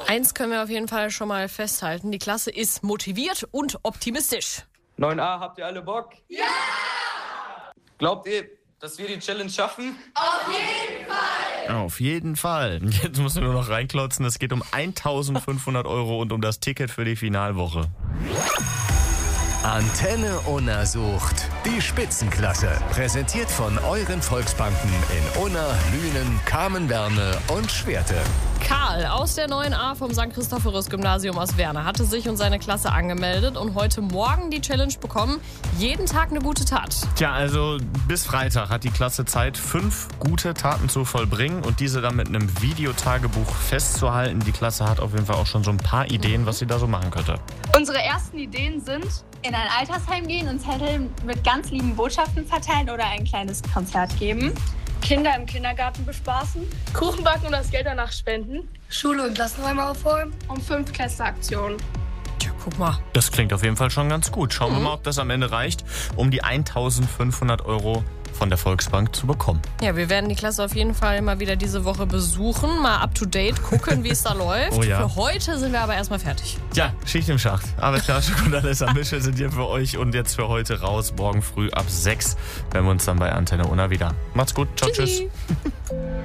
Eins können wir auf jeden Fall schon mal festhalten. Die Klasse ist motiviert und optimistisch. 9a, habt ihr alle Bock? Ja! Glaubt ihr, dass wir die Challenge schaffen? Auf jeden Fall! Auf jeden Fall. Jetzt musst du nur noch reinklotzen. Es geht um 1.500 € und um das Ticket für die Finalwoche. Antenne Unna sucht die Spitzenklasse. Präsentiert von euren Volksbanken in Unna, Lünen, Kamenberne und Schwerte. Karl aus der 9a vom St. Christophorus-Gymnasium aus Werne hatte sich und seine Klasse angemeldet und heute Morgen die Challenge bekommen. Jeden Tag eine gute Tat. Tja, also bis Freitag hat die Klasse Zeit, 5 gute Taten zu vollbringen und diese dann mit einem Videotagebuch festzuhalten. Die Klasse hat auf jeden Fall auch schon so ein paar Ideen, was sie da so machen könnte. Unsere ersten Ideen sind: in ein Altersheim gehen und Zettel mit ganz lieben Botschaften verteilen oder ein kleines Konzert geben. Kinder im Kindergarten bespaßen. Kuchen backen und das Geld danach spenden. Schule und Klassenräume aufräumen. Und 5 Klässleraktionen. Tja, guck mal. Das klingt auf jeden Fall schon ganz gut. Schauen wir mal, ob das am Ende reicht, um die 1.500 € von der Volksbank zu bekommen. Ja, wir werden die Klasse auf jeden Fall mal wieder diese Woche besuchen, mal up to date gucken, wie es da läuft. Oh ja. Für heute sind wir aber erstmal fertig. Ja, Schicht im Schacht. Arbeitsklatsch und Alessa Mische sind hier für euch und jetzt für heute raus. Morgen früh ab 6 hören wir uns dann bei Antenne Unna wieder. Macht's gut. Ciao, tschüss.